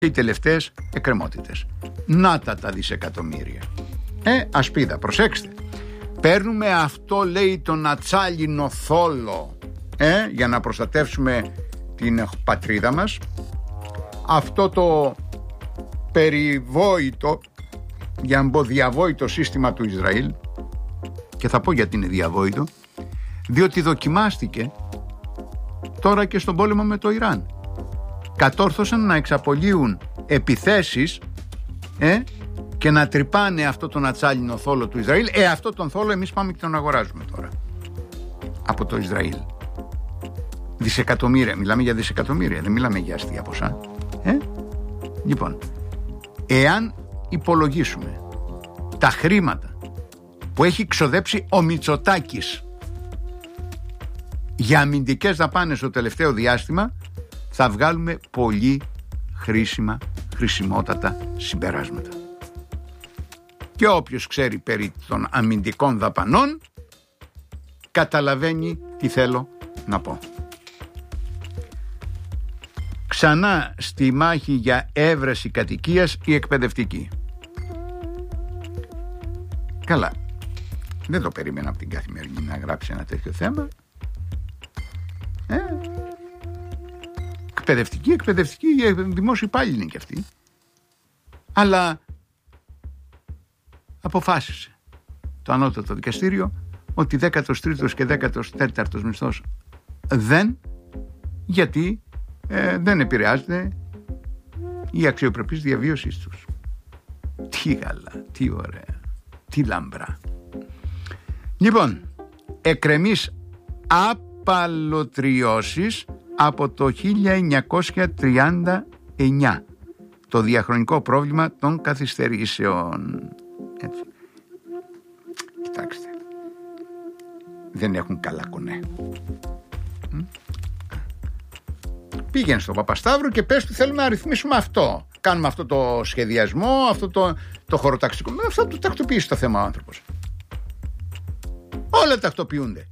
και οι τελευταίες εκκρεμότητες. Να τα δισεκατομμύρια. Ασπίδα, προσέξτε. Παίρνουμε αυτό, λέει, τον ατσάλινο θόλο, για να προστατεύσουμε την πατρίδα μας. Αυτό το περιβόητο, για να μπω διαβόητο σύστημα του Ισραήλ. Και θα πω γιατί είναι διαβόητο. Διότι δοκιμάστηκε τώρα και στον πόλεμο με το Ιράν. Κατόρθωσαν να εξαπολύουν επιθέσεις και να τρυπάνε αυτό τον ατσάλινο θόλο του Ισραήλ. Αυτό τον θόλο εμείς πάμε και τον αγοράζουμε τώρα από το Ισραήλ. Δισεκατομμύρια, μιλάμε για δισεκατομμύρια, δεν μιλάμε για αστεία ποσά. Λοιπόν, εάν υπολογίσουμε τα χρήματα που έχει ξοδέψει ο Μητσοτάκης για αμυντικές δαπάνες στο τελευταίο διάστημα, θα βγάλουμε πολύ χρησιμότατα συμπεράσματα. Και όποιος ξέρει περί των αμυντικών δαπανών καταλαβαίνει τι θέλω να πω. Ξανά στη μάχη για έβρεση κατοικίας η εκπαιδευτική. Καλά, δεν το περίμενα από την Καθημερινή να γράψει ένα τέτοιο θέμα. Εκπαιδευτική, δημόσιοι υπάλληλοι είναι και αυτοί. Αλλά αποφάσισε το ανώτατο δικαστήριο ότι 13ος και 14ος μισθός δεν, γιατί δεν επηρεάζεται η αξιοπρεπής διαβίωσή τους. Τι καλά, τι ωραία, τι λαμπρά. Λοιπόν, εκκρεμείς απαλωτριώσεις από το 1939, το διαχρονικό πρόβλημα των καθυστερήσεων. Έτσι. Κοιτάξτε, δεν έχουν καλά κονέ. Πήγαινε στον Παπασταύρου και πες του, θέλουμε να ρυθμίσουμε αυτό. Κάνουμε αυτό το σχεδιασμό, αυτό το χωροταξικό. Αυτό το τακτοποιήσει το θέμα ο άνθρωπος. Όλα τακτοποιούνται.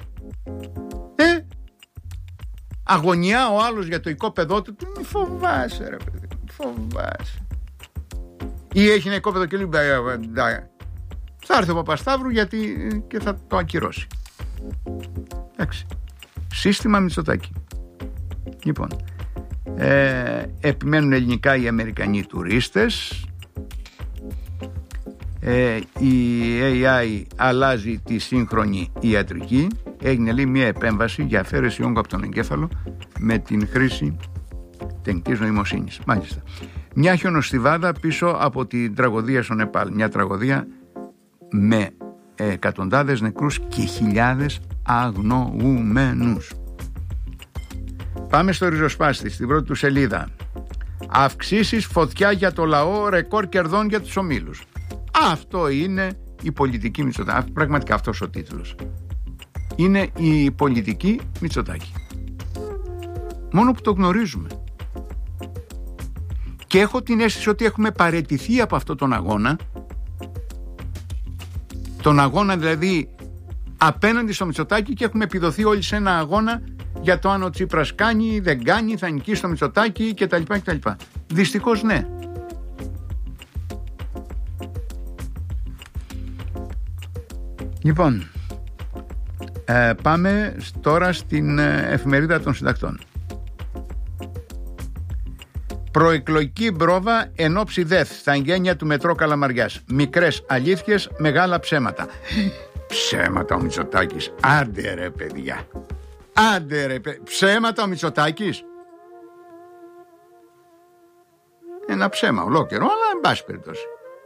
Αγωνιά ο άλλος για το οικόπεδό του. Μη φοβάσαι, ρε παιδί, μη φοβάσαι. Ή έχει ένα οικόπεδο και λέει θα έρθει ο Παπασταύρου γιατί και θα το ακυρώσει. Εντάξει. Σύστημα Μητσοτάκη. Λοιπόν, επιμένουν ελληνικά οι Αμερικανοί τουρίστες. Η AI αλλάζει τη σύγχρονη ιατρική. Έγινε, λέει, μια επέμβαση για αφαίρεση όγκου από τον εγκέφαλο με την χρήση τεχνητής νοημοσύνης. Μάλιστα. Μια χιονοστιβάδα πίσω από την τραγωδία στο Νεπάλ. Μια τραγωδία με εκατοντάδες νεκρούς και χιλιάδες αγνοούμενους. Πάμε στο ριζοσπάστη, στην πρώτη του σελίδα. Αυξήσεις φωτιά για το λαό, ρεκόρ κερδών για τους ομίλους. Αυτό είναι η πολιτική Μητσοτάκη. Πραγματικά αυτός ο τίτλος. Είναι η πολιτική Μητσοτάκη. Μόνο που το γνωρίζουμε. Και έχω την αίσθηση ότι έχουμε παραιτηθεί από αυτόν τον αγώνα. Τον αγώνα δηλαδή απέναντι στο Μητσοτάκη, και έχουμε επιδοθεί όλοι σε ένα αγώνα για το αν ο Τσίπρας κάνει, δεν κάνει, θα νικήσει το Μητσοτάκη κτλ. Δυστυχώς ναι. Λοιπόν, πάμε τώρα στην εφημερίδα των συντακτών. Προεκλογική μπρόβα εν ώψη ΔΕΘ στα εγγένεια του μετρό Καλαμαριάς. Μικρές αλήθειες, μεγάλα ψέματα. Ψέματα ο Μητσοτάκης. Άντε ρε παιδιά. Άντε ρε παιδιά. Ψέματα ο Μητσοτάκης. Ένα ψέμα ολόκληρο, αλλά εν πάση περιπτώσει.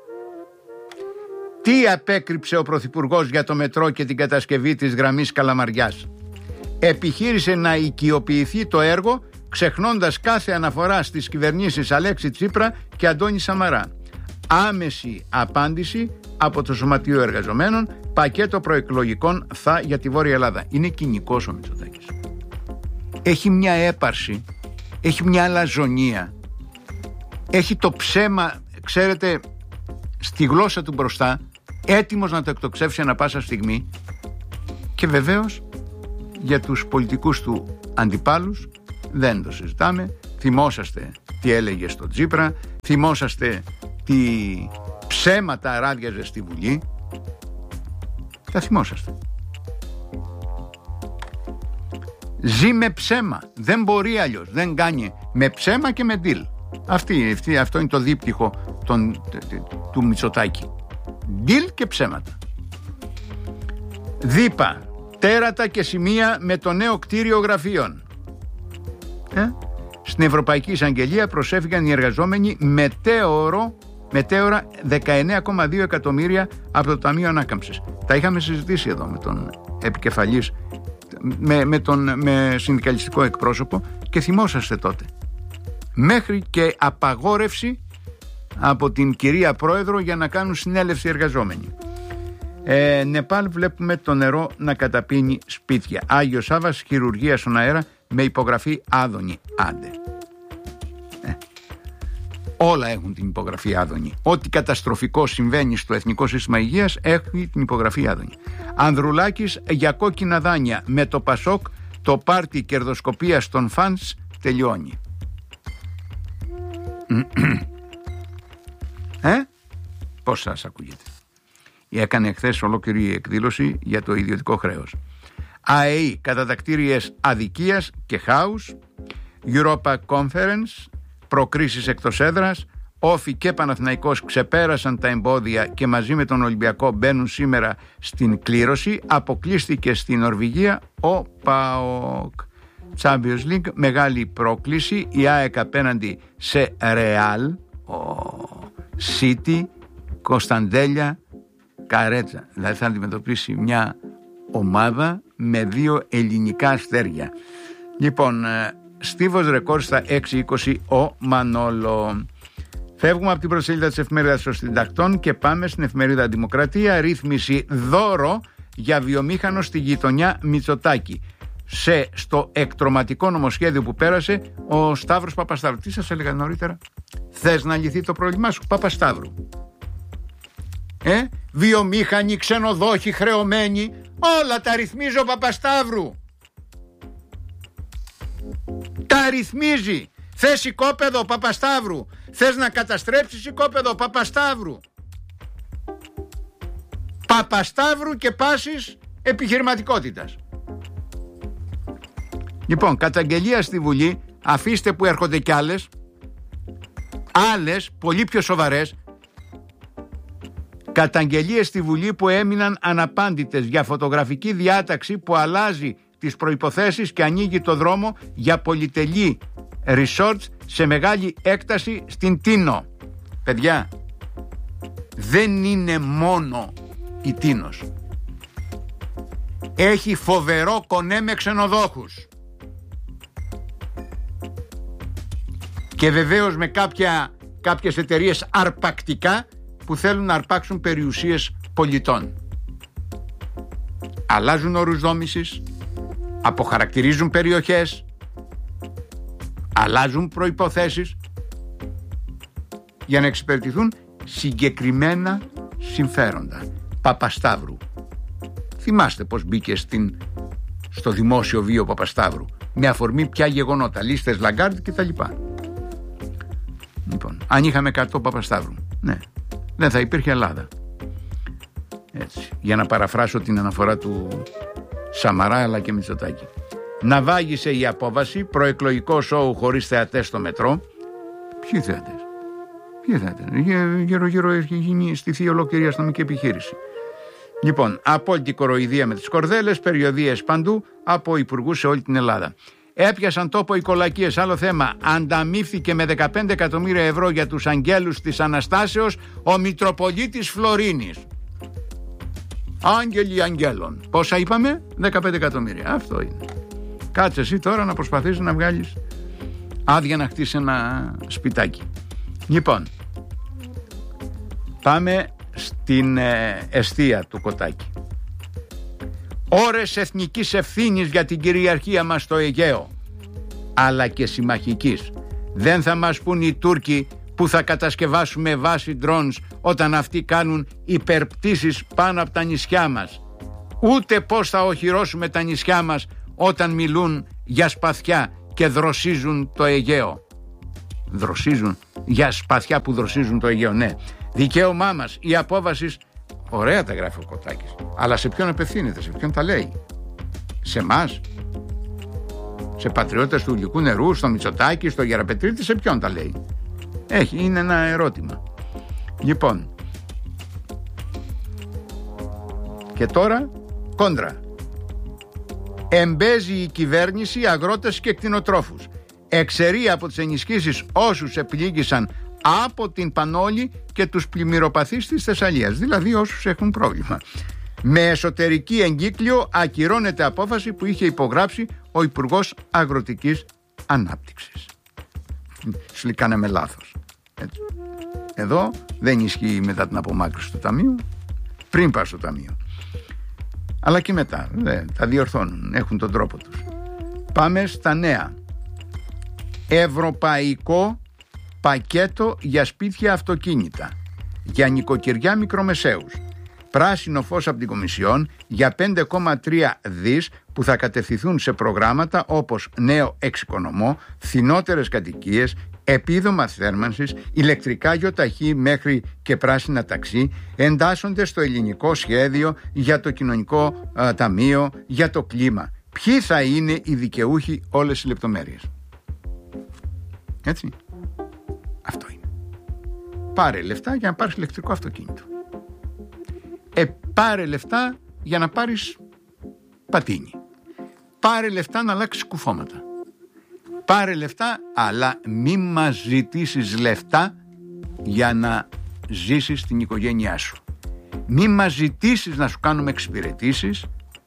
Τι απέκρυψε ο Πρωθυπουργός για το μετρό και την κατασκευή της γραμμής Καλαμαριάς? Επιχείρησε να οικειοποιηθεί το έργο, ξεχνώντας κάθε αναφορά στις κυβερνήσεις Αλέξη Τσίπρα και Αντώνη Σαμαρά. Άμεση απάντηση από το Σωματείο Εργαζομένων, πακέτο προεκλογικών θα για τη Βόρεια Ελλάδα. Είναι κοινικός ο Μητσοτάκης. Έχει μια έπαρση, έχει μια αλαζονία, έχει το ψέμα, ξέρετε, στη γλώσσα του μπροστά, έτοιμος να το εκτοξεύσει ανά πάσα στιγμή. Και βεβαίως για τους πολιτικούς του αντιπάλους δεν το συζητάμε. Θυμόσαστε τι έλεγε στο Τσίπρα, θυμόσαστε τι ψέματα ράδιαζε στη Βουλή. Τα θυμόσαστε. Ζει με ψέμα, δεν μπορεί αλλιώς, δεν κάνει, με ψέμα και με deal. Αυτό είναι το δίπτυχο του Μητσοτάκη. Deal και ψέματα. Δίπα, τέρατα και σημεία με το νέο κτίριο γραφείων. Στην Ευρωπαϊκή Εισαγγελία προσέφηκαν οι εργαζόμενοι μετέωρα 19,2 εκατομμύρια από το Ταμείο Ανάκαμψης. Τα είχαμε συζητήσει εδώ με τον επικεφαλής, με συνδικαλιστικό εκπρόσωπο, και θυμόσαστε τότε. Μέχρι και απαγόρευση από την κυρία Πρόεδρο για να κάνουν συνέλευση εργαζόμενοι. Νεπάλ, βλέπουμε το νερό να καταπίνει σπίτια. Άγιος Σάββας, χειρουργία στον αέρα με υπογραφή Άδωνη. Άντε. Όλα έχουν την υπογραφή Άδωνη. Ό,τι καταστροφικό συμβαίνει στο Εθνικό Σύστημα Υγείας έχει την υπογραφή Άδωνη. Ανδρουλάκης για κόκκινα δάνεια. Με το Πασόκ το πάρτι κερδοσκοπίας των φανς τελειώνει. Πώς σας ακούγεται? Έκανε εχθές ολόκληρη εκδήλωση για το ιδιωτικό χρέος. ΑΕΗ, κατατακτήριες αδικίας και χάους. Europa Conference, προκρίσεις εκτός έδρας. Όφη και Παναθηναϊκός ξεπέρασαν τα εμπόδια και μαζί με τον Ολυμπιακό μπαίνουν σήμερα στην κλήρωση. Αποκλείστηκε στην Νορβηγία ο ΠΑΟΚ. Champions League, μεγάλη πρόκληση. Η ΑΕΚ απέναντι σε Real, City, Κωνσταντέλια, Καρέτσα. Δηλαδή θα αντιμετωπίσει μια ομάδα με 2 ελληνικά αστέρια. Λοιπόν, στίβος ρεκόρ στα 6.20 ο Μανόλο. Φεύγουμε από την πρωτοσέλιδα της εφημερίδας των Συντακτών και πάμε στην εφημερίδα Δημοκρατία. Ρύθμιση δώρο για βιομήχανο στη γειτονιά Μητσοτάκη. Στο εκτρωματικό νομοσχέδιο που πέρασε ο Σταύρος Παπασταύρου. Τι σας έλεγα νωρίτερα? Θες να λυθεί το πρόβλημά σου? Παπασταύρου. Βιομήχανοι, ξενοδόχοι, χρεωμένοι, όλα τα ρυθμίζει ο Παπασταύρου. Τα ρυθμίζει. Θες οικόπεδο? Παπασταύρου. Θες να καταστρέψεις οικόπεδο? Παπασταύρου. Παπασταύρου και πάσης επιχειρηματικότητας. Λοιπόν, καταγγελία στη Βουλή. Αφήστε που έρχονται κι άλλες πολύ πιο σοβαρές. Καταγγελίες στη Βουλή που έμειναν αναπάντητες για φωτογραφική διάταξη που αλλάζει τις προϋποθέσεις και ανοίγει το δρόμο για πολυτελή resorts σε μεγάλη έκταση στην Τίνο. Παιδιά, δεν είναι μόνο η Τίνος. Έχει φοβερό κονέ με ξενοδόχους. Και βεβαίως με κάποιες εταιρείες αρπακτικά που θέλουν να αρπάξουν περιουσίες πολιτών. Αλλάζουν όρους δόμησης, αποχαρακτηρίζουν περιοχές, αλλάζουν προϋποθέσεις για να εξυπηρετηθούν συγκεκριμένα συμφέροντα. Παπασταύρου. Θυμάστε πως μπήκε στο δημόσιο βίο Παπασταύρου, με αφορμή ποια γεγονότα, λίστες Λαγκάρντ κτλ. Λοιπόν, αν είχαμε 100 Παπασταύρου, ναι, δεν θα υπήρχε Ελλάδα. Έτσι, για να παραφράσω την αναφορά του Σαμαρά αλλά και Μητσοτάκη. Ναυάγησε η απόβαση, προεκλογικό σόου χωρίς θεατές στο μετρό. Ποιοι θεατές? Γύρω-γύρω έχει στηθεί ολόκληρη αστυνομική επιχείρηση. Λοιπόν, απόλυτη κοροϊδία με τις κορδέλες, περιοδίες παντού από υπουργούς σε όλη την Ελλάδα. Έπιασαν τόπο οι κολακίες. Άλλο θέμα. Ανταμείφθηκε με 15 εκατομμύρια ευρώ για τους αγγέλους της Αναστάσεως ο Μητροπολίτης Φλωρίνης. Άγγελοι αγγέλων. Πόσα είπαμε? 15 εκατομμύρια. Αυτό είναι. Κάτσε εσύ τώρα να προσπαθήσεις να βγάλεις άδεια να χτίσεις ένα σπιτάκι. Λοιπόν, πάμε στην εστία του Κωτάκη. Ώρες εθνικής ευθύνης για την κυριαρχία μας στο Αιγαίο, αλλά και συμμαχικής. Δεν θα μας πούν οι Τούρκοι που θα κατασκευάσουμε βάση drones όταν αυτοί κάνουν υπερπτήσεις πάνω από τα νησιά μας. Ούτε πώς θα οχυρώσουμε τα νησιά μας όταν μιλούν για σπαθιά και δροσίζουν το Αιγαίο. δροσίζουν, για σπαθιά που δροσίζουν το Αιγαίο. Ναι, δικαίωμά μας, η απόβαση. Ωραία τα γράφει ο Κωτάκης. Αλλά σε ποιον απευθύνεται, σε ποιον τα λέει? Σε εμάς? Σε πατριώτες του υλικού νερού, στο Μητσοτάκη, στο Γεραπετρίτη, σε ποιον τα λέει? Είναι ένα ερώτημα. Λοιπόν, και τώρα κόντρα. Εμπέζει η κυβέρνηση αγρότες και κτηνοτρόφους. Εξαιρεί από τις ενισχύσεις όσους επλήγησαν από την Πανόλη και τους πλημμυροπαθείς της Θεσσαλίας, δηλαδή όσους έχουν πρόβλημα. Με εσωτερική εγκύκλιο ακυρώνεται απόφαση που είχε υπογράψει ο Υπουργός Αγροτικής Ανάπτυξης. Σου λέει κάναμε λάθος. Έτσι. Εδώ δεν ισχύει μετά την απομάκρυνση του Ταμείου, πριν πας στο Ταμείο. Αλλά και μετά, τα διορθώνουν, έχουν τον τρόπο τους. Πάμε στα νέα. Ευρωπαϊκό πακέτο για σπίτια αυτοκίνητα, για νοικοκυριά μικρομεσαίους. Πράσινο φως από την Κομισιόν για 5,3 δις που θα κατευθυνθούν σε προγράμματα όπως νέο εξοικονομώ, φθηνότερες κατοικίες, επίδομα θέρμανσης, ηλεκτρικά γιοταχή μέχρι και πράσινα ταξί, εντάσσονται στο ελληνικό σχέδιο για το κοινωνικό ταμείο, για το κλίμα. Ποιοι θα είναι οι δικαιούχοι, όλες οι λεπτομέρειες. Έτσι. Αυτό είναι. Πάρε λεφτά για να πάρεις ηλεκτρικό αυτοκίνητο. Πάρε λεφτά για να πάρεις πατίνι. Πάρε λεφτά να αλλάξεις κουφώματα. Πάρε λεφτά, αλλά μη μας ζητήσεις λεφτά για να ζήσεις την οικογένειά σου. Μη μας ζητήσεις να σου κάνουμε εξυπηρετήσεις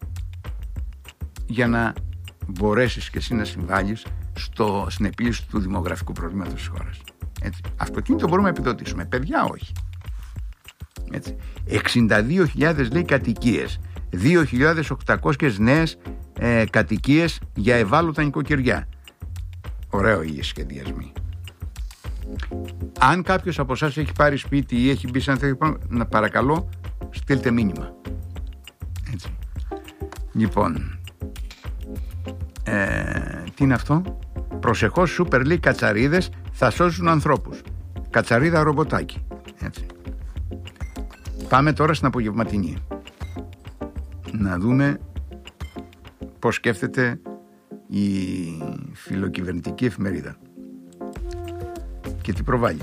για να μπορέσεις και εσύ να συμβάλλεις στην επίλυση του δημογραφικού προβλήματος της χώρας. Έτσι. Αυτοκίνητο μπορούμε να επιδοτήσουμε, παιδιά όχι. Έτσι. 62.000 λέει κατοικίες, 2.800 νέες κατοικίες για ευάλωτα νοικοκυριά. Ωραίο οι σχεδιασμοί. Αν κάποιος από εσάς έχει πάρει σπίτι ή έχει μπει σε ένα τέτοιο, να παρακαλώ στείλτε μήνυμα. Έτσι. Λοιπόν, τι είναι αυτό? Προσεχώς σούπερ λέει κατσαρίδες θα σώσουν ανθρώπους. Κατσαρίδα ρομποτάκι. Έτσι. Πάμε τώρα στην απογευματινή. Να δούμε πώς σκέφτεται η φιλοκυβερνητική εφημερίδα και τι προβάλλει.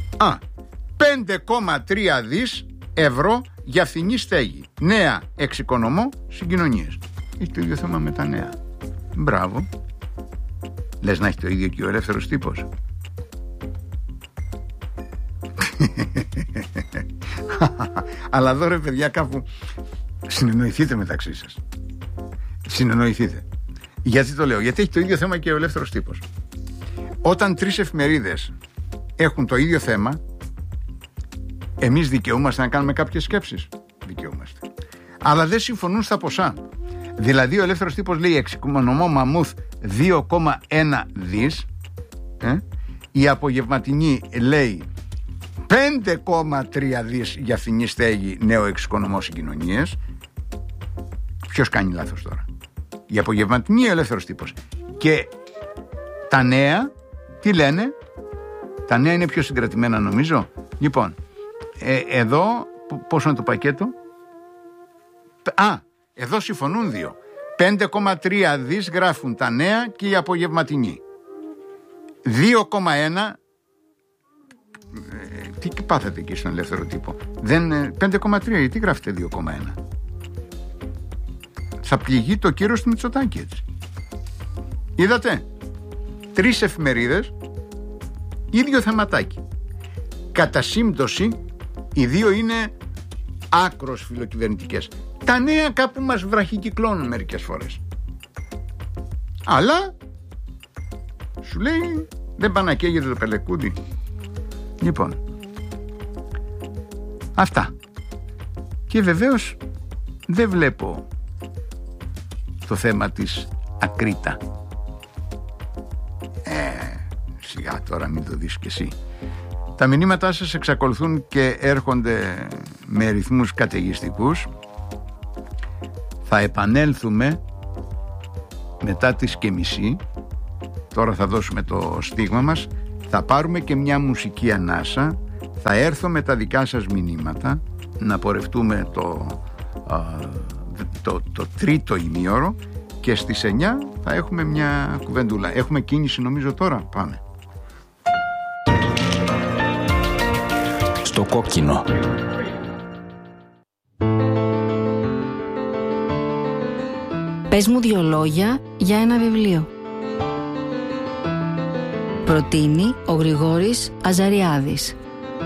5,3 δις ευρώ για φθηνή στέγη. Νέα εξοικονομώ συγκοινωνίες. Έχει το ίδιο θέμα με τα νέα. Μπράβο. Λες να έχει το ίδιο και ο ελεύθερος τύπος? Αλλά εδώ ρε παιδιά κάπου συνεννοηθείτε μεταξύ σας. Συνεννοηθείτε. Γιατί το λέω? Γιατί έχει το ίδιο θέμα και ο ελεύθερος τύπος. Όταν 3 εφημερίδες έχουν το ίδιο θέμα, εμείς δικαιούμαστε να κάνουμε κάποιες σκέψεις? Δικαιούμαστε. Αλλά δεν συμφωνούν στα ποσά. Δηλαδή ο ελεύθερος τύπος λέει εξοικονομώ μαμούθ 2,1 δις, η απογευματινή λέει 5,3 δις για φθηνή στέγη, νέο εξοικονομώ συγκοινωνίες. Ποιος κάνει λάθος τώρα? Η απογευματινή ή ο ελεύθερος τύπος? Και τα νέα τι λένε? Τα νέα είναι πιο συγκρατημένα νομίζω. Λοιπόν, εδώ πόσο είναι το πακέτο? Εδώ συμφωνούν δύο. 5,3 δις γράφουν τα νέα και η απογευματινή. 2,1. Τι πάθατε εκεί στον ελεύθερο τύπο? 5,3, γιατί γράφετε 2,1? Θα πληγεί το κύρος του Μητσοτάκη έτσι. Είδατε? 3 εφημερίδες, ίδιο θεματάκι. Κατά σύμπτωση οι δύο είναι άκρος φιλοκυβερνητικές. Τα νέα κάπου μας βραχικυκλώνουν μερικές φορές. Αλλά σου λέει δεν πάνε να καίγεται το πελεκούδι. Λοιπόν, αυτά. Και βεβαίως δεν βλέπω το θέμα της Ακρίτα. Σιγά τώρα μην το δεις κι εσύ. Τα μηνύματά σας εξακολουθούν και έρχονται με ρυθμούς καταιγιστικούς. Θα επανέλθουμε μετά τις και μισή. Τώρα θα δώσουμε το στίγμα μας. Θα πάρουμε και μια μουσική ανάσα. Θα έρθω με τα δικά σας μηνύματα να πορευτούμε το τρίτο ημίωρο και στις 9 θα έχουμε μια κουβεντούλα. Έχουμε κίνηση νομίζω τώρα. Πάμε. Στο κόκκινο. Πες μου 2 λόγια για ένα βιβλίο. Προτείνει ο Γρηγόρης Αζαριάδης.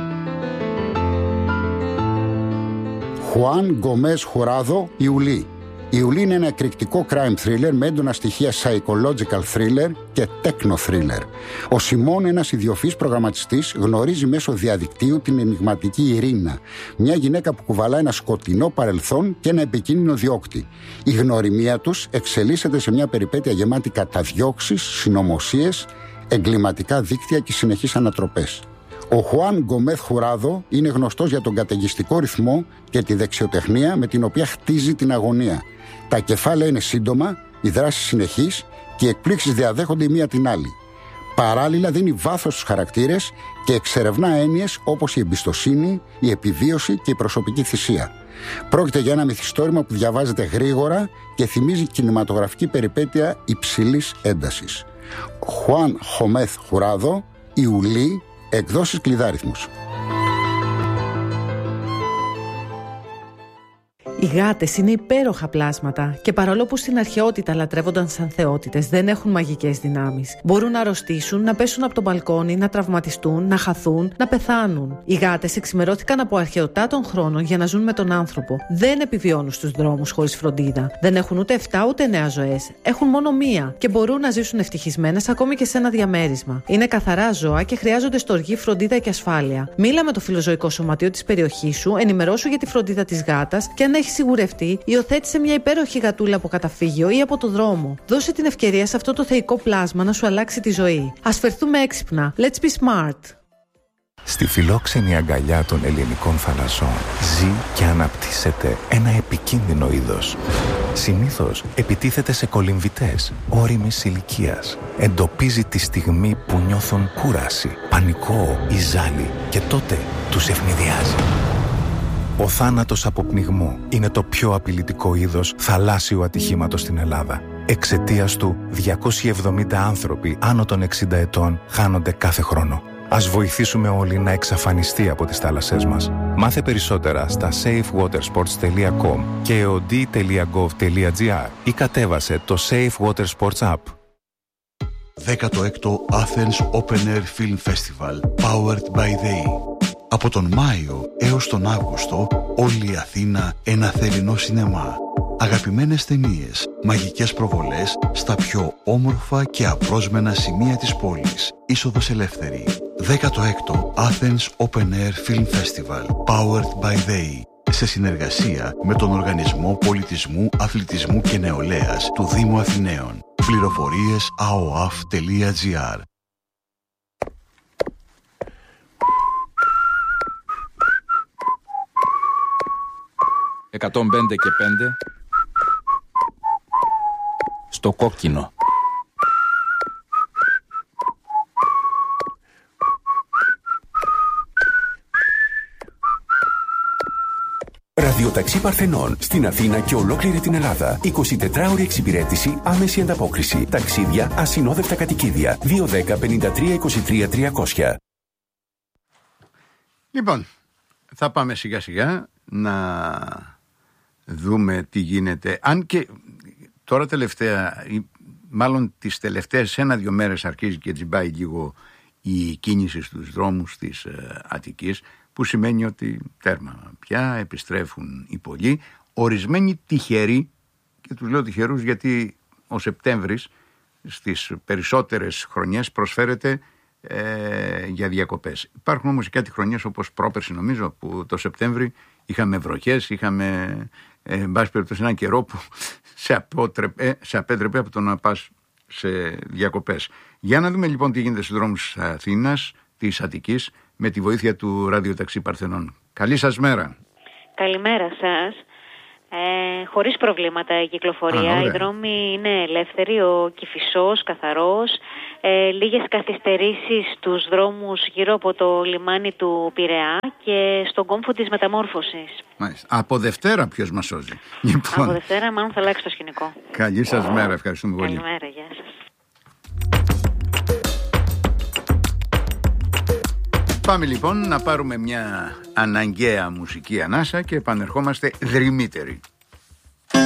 Χουάν Γκομές Χουράδο, Ιουλή. Η Ιουλή είναι ένα εκρηκτικό crime thriller με έντονα στοιχεία psychological thriller και techno thriller. Ο Σιμών, ένας ιδιοφυής προγραμματιστής, γνωρίζει μέσω διαδικτύου την ενιγματική Ειρήνα, μια γυναίκα που κουβαλά ένα σκοτεινό παρελθόν και ένα επικίνδυνο διώκτη. Η γνωριμία τους εξελίσσεται σε μια περιπέτεια γεμάτη καταδιώξεις, συνωμοσίες, εγκληματικά δίκτυα και συνεχείς ανατροπές. Ο Χουάν Γκομέθ Χουράδο είναι γνωστός για τον καταιγιστικό ρυθμό και τη δεξιοτεχνία με την οποία χτίζει την αγωνία. Τα κεφάλαια είναι σύντομα, οι δράσεις συνεχείς και οι εκπλήξεις διαδέχονται η μία την άλλη. Παράλληλα δίνει βάθος στους χαρακτήρες και εξερευνά έννοιες όπως η εμπιστοσύνη, η επιβίωση και η προσωπική θυσία. Πρόκειται για ένα μυθιστόρημα που διαβάζεται γρήγορα και θυμίζει κινηματογραφική περιπέτεια υψηλής έντασης. Χουάν Γκομέθ Χουράδο, Ιουλή, εκδόσεις Κλειδάριθμος. Οι γάτες είναι υπέροχα πλάσματα και παρόλο που στην αρχαιότητα λατρεύονταν σαν θεότητες, δεν έχουν μαγικές δυνάμεις. Μπορούν να αρρωστήσουν, να πέσουν από το μπαλκόνι, να τραυματιστούν, να χαθούν, να πεθάνουν. Οι γάτες εξημερώθηκαν από αρχαιοτά των χρόνων για να ζουν με τον άνθρωπο. Δεν επιβιώνουν στους δρόμους χωρίς φροντίδα. Δεν έχουν ούτε 7 ούτε 9 ζωές. Έχουν μόνο μία και μπορούν να ζήσουν ευτυχισμένες ακόμη και σε ένα διαμέρισμα. Είναι καθαρά ζώα και χρειάζονται στοργή, φροντίδα και ασφάλεια. Μίλα με το φιλοζωικό σωματείο της περιοχής σου, ενημερώσου για τη φροντίδα της γάτας και αν έχει σιγουρευτεί, υιοθέτησε μια υπέροχη γατούλα από καταφύγιο ή από το δρόμο. Δώσε την ευκαιρία σε αυτό το θεϊκό πλάσμα να σου αλλάξει τη ζωή. Ας φερθούμε έξυπνα. Let's be smart. Στη φιλόξενη αγκαλιά των ελληνικών θαλασσών ζει και αναπτύσσεται ένα επικίνδυνο είδος. Συνήθως επιτίθεται σε κολυμβητές ώριμης ηλικίας. Εντοπίζει τη στιγμή που νιώθουν κούραση, πανικό ή ζάλι και τότε τους ευνηδιάζει. Ο θάνατος από πνιγμό είναι το πιο απειλητικό είδος θαλάσσιου ατυχήματος στην Ελλάδα. Εξαιτίας του, 270 άνθρωποι άνω των 60 ετών χάνονται κάθε χρόνο. Ας βοηθήσουμε όλοι να εξαφανιστεί από τις θάλασσές μας. Μάθε περισσότερα στα safewatersports.com και eod.gov.gr ή κατέβασε το Safe Water Sports App. 16ο Athens Open Air Film Festival Powered by They. Από τον Μάιο έως τον Αύγουστο, όλη η Αθήνα ένα θερινό σινεμά. Αγαπημένες ταινίες, μαγικές προβολές στα πιο όμορφα και απρόσμενα σημεία της πόλης. Είσοδος ελεύθερη. 16ο Athens Open Air Film Festival Powered by They. Σε συνεργασία με τον Οργανισμό Πολιτισμού, Αθλητισμού και Νεολαίας του Δήμου Αθηναίων. Πληροφορίες aoaf.gr. «105 και 5» στο κόκκινο. Ραδιοταξί Παρθενών στην Αθήνα και ολόκληρη την Ελλάδα. 24ωρη εξυπηρέτηση, άμεση ανταπόκριση. Ταξίδια, ασυνόδευτα κατοικίδια. 210 53 23 300. Λοιπόν, θα πάμε σιγά σιγά να δούμε τι γίνεται. Αν και τώρα τελευταία, μάλλον τις τελευταίες 1-2 μέρες αρχίζει και τζιμπάει λίγο η κίνηση στους δρόμους της Αττικής, που σημαίνει ότι τέρμα πια επιστρέφουν οι πολλοί. Ορισμένοι τυχεροί, και τους λέω τυχερούς γιατί ο Σεπτέμβρης στις περισσότερες χρονιές προσφέρεται για διακοπές. Υπάρχουν όμως κάτι χρονιές όπως πρόπερση νομίζω, που το Σεπτέμβρη είχαμε βροχές, είχαμε εν πάση περιπτώσει έναν καιρό που σε απέτρεπε από το να πας σε διακοπές. Για να δούμε λοιπόν τι γίνεται στους δρόμους της Αθήνας, της Αττικής, με τη βοήθεια του ραδιοταξί Παρθενών. Καλή σας μέρα. Καλημέρα σας. Χωρίς προβλήματα η κυκλοφορία. Οι δρόμοι είναι ελεύθεροι, ο Κηφισός καθαρός. λίγες καθυστερήσεις στους δρόμους γύρω από το λιμάνι του Πειραιά και στον κόμφο της μεταμόρφωσης. Μάλιστα. Από Δευτέρα ποιος μας σώζει? Λοιπόν, από Δευτέρα μάλλον θα αλλάξει το σκηνικό. Καλή σας μέρα, ευχαριστούμε πολύ. Καλημέρα, γεια σας. Πάμε λοιπόν να πάρουμε μια αναγκαία μουσική ανάσα και επανερχόμαστε δρυμύτεροι.